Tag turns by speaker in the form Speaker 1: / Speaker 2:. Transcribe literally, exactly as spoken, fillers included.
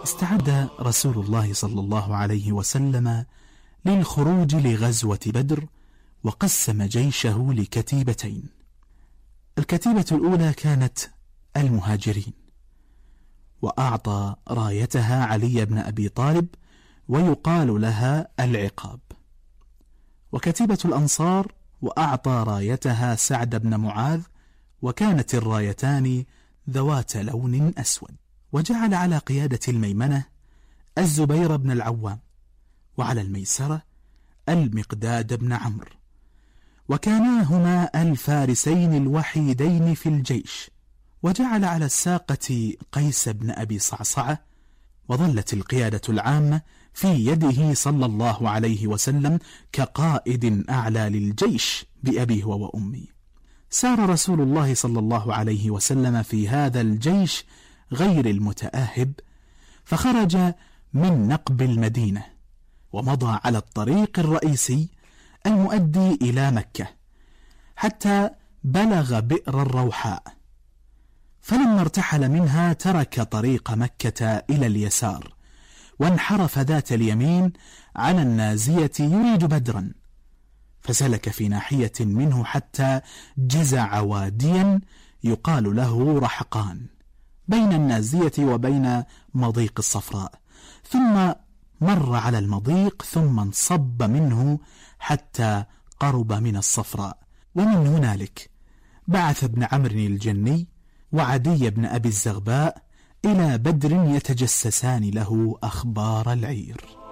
Speaker 1: استعد رسول الله صلى الله عليه وسلم للخروج لغزوة بدر، وقسم جيشه لكتيبتين. الكتيبة الأولى كانت المهاجرين، وأعطى رايتها علي بن أبي طالب ويقال لها العقاب. وكتيبة الأنصار وأعطى رايتها سعد بن معاذ، وكانت الرايتان ذوات لون أسود. وجعل على قيادة الميمنة الزبير بن العوام، وعلى الميسرة المقداد بن عمرو، وكانا هما الفارسين الوحيدين في الجيش. وجعل على الساقة قيس بن أبي صعصعة، وظلت القيادة العامة في يده صلى الله عليه وسلم كقائد أعلى للجيش بأبيه وأمي. سار رسول الله صلى الله عليه وسلم في هذا الجيش غير المتآهب، فخرج من نقب المدينة ومضى على الطريق الرئيسي المؤدي إلى مكة حتى بلغ بئر الروحاء، فلما ارتحل منها ترك طريق مكة إلى اليسار، وانحرف ذات اليمين على النازية يريد بدرا، فسلك في ناحية منه حتى جزع واديا يقال له رحقان بين النازية وبين مضيق الصفراء، ثم مر على المضيق ثم انصب منه حتى قرب من الصفراء. ومن هنالك بعث ابن عمرو الجني وعدي بن أبي الزغباء إلى بدر يتجسسان له أخبار العير.